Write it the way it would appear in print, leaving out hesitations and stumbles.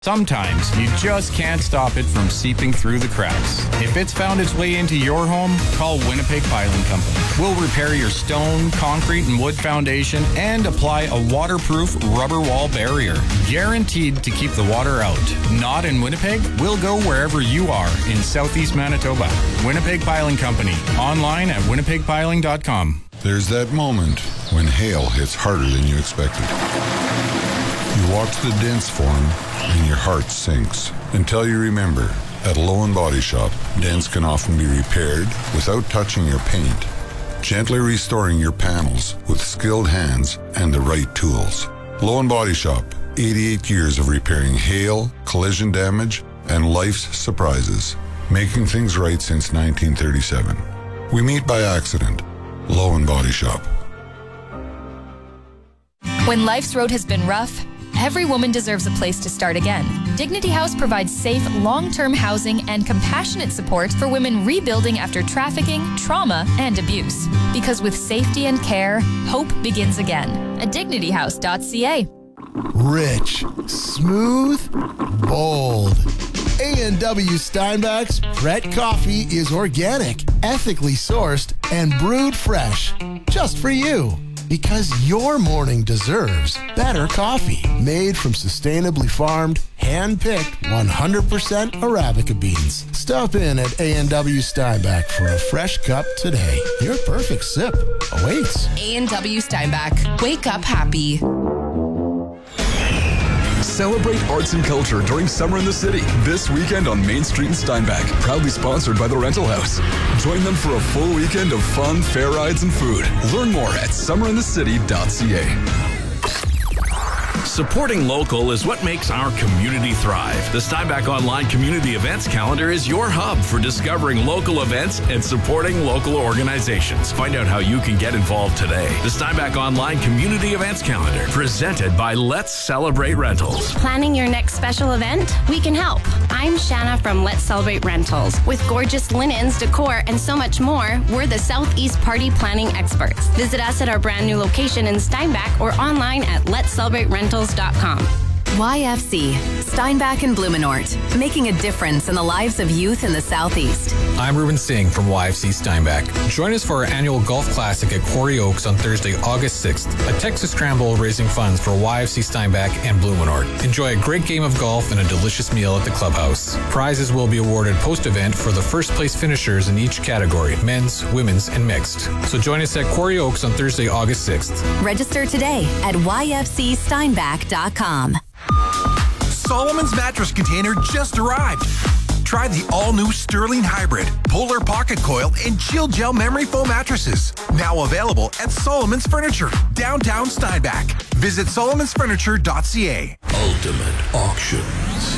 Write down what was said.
Sometimes you just can't stop it from seeping through the cracks. If it's found its way into your home, call Winnipeg Piling Company. We'll repair your stone, concrete, and wood foundation and apply a waterproof rubber wall barrier. Guaranteed to keep the water out. Not in Winnipeg? We'll go wherever you are in Southeast Manitoba. Winnipeg Piling Company. Online at winnipegpiling.com. There's that moment when hail hits harder than you expected. You watch the dents form and your heart sinks until you remember, at Low & Body Shop, dents can often be repaired without touching your paint, gently restoring your panels with skilled hands and the right tools. Low & Body Shop, 88 years of repairing hail, collision damage, and life's surprises, making things right since 1937. We meet by accident. Low & Body Shop. When life's road has been rough, every woman deserves a place to start again. Dignity House provides safe, long-term housing and compassionate support for women rebuilding after trafficking, trauma, and abuse. Because with safety and care, hope begins again. At dignityhouse.ca. Rich, smooth, bold. A&W Steinbach's Pret Coffee is organic, ethically sourced, and brewed fresh. Just for you. Because your morning deserves better coffee. Made from sustainably farmed, hand-picked, 100% Arabica beans. Stop in at A&W Steinbach for a fresh cup today. Your perfect sip awaits. A&W Steinbach. Wake up happy. Celebrate arts and culture during Summer in the City this weekend on Main Street in Steinbach. Proudly sponsored by the Rental House. Join them for a full weekend of fun, fair rides, and food. Learn more at summerinthecity.ca. Supporting local is what makes our community thrive. The Steinbach Online Community Events Calendar is your hub for discovering local events and supporting local organizations. Find out how you can get involved today. The Steinbach Online Community Events Calendar, presented by Let's Celebrate Rentals. Planning your next special event? We can help. I'm Shanna from Let's Celebrate Rentals. With gorgeous linens, decor, and so much more, we're the Southeast Party Planning experts. Visit us at our brand new location in Steinbach or online at letscelebraterentals.com. YFC, Steinbach and Blumenort, making a difference in the lives of youth in the Southeast. I'm Ruben Singh from YFC Steinbach. Join us for our annual Golf Classic at Quarry Oaks on Thursday, August 6th, a Texas Scramble raising funds for YFC Steinbach and Blumenort. Enjoy a great game of golf and a delicious meal at the clubhouse. Prizes will be awarded post-event for the first place finishers in each category, men's, women's, and mixed. So join us at Quarry Oaks on Thursday, August 6th. Register today at yfcsteinbach.com. Solomon's mattress container just arrived. Try the all-new Sterling Hybrid, Polar Pocket Coil, and Chill Gel Memory Foam mattresses. Now available at Solomon's Furniture, downtown Steinbach. Visit solomonsfurniture.ca. Ultimate Auctions.